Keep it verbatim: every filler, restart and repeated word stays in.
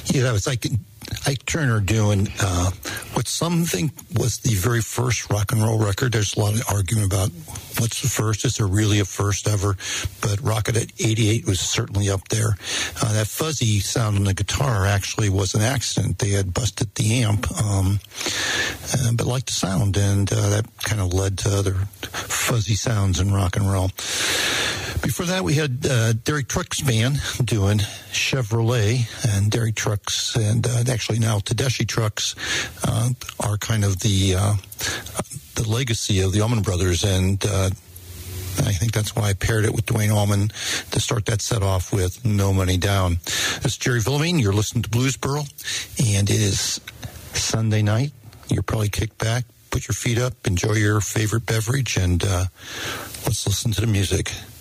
You know, it's like Ike Turner doing uh, what some think was the very first rock and roll record. There's a lot of argument about what's the first. Is there really a first ever? But Rocket at eighty-eight was certainly up there. Uh, that fuzzy sound on the guitar actually was an accident. They had busted the amp, um, uh, but liked the sound, and uh, that kind of led to other fuzzy sounds in rock and roll. Before that, we had uh, Derek Trucks Band doing Chevrolet, and Derek Trucks, and uh, actually now Tedeschi Trucks uh, are kind of the uh, the legacy of the Allman Brothers, and uh, I think that's why I paired it with Duane Allman to start that set off with No Money Down. This is Jerry Villamine. You're listening to Bluesboro, and it is Sunday night. You're probably kicked back, put your feet up, enjoy your favorite beverage, and uh, let's listen to the music.